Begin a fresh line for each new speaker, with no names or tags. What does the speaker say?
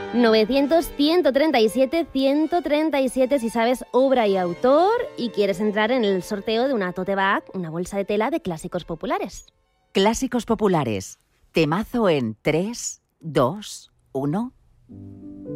900-137-137 si sabes obra y autor y quieres entrar en el sorteo de una tote bag, una bolsa de tela de clásicos populares.
Clásicos populares. Temazo en 3, 2, 1.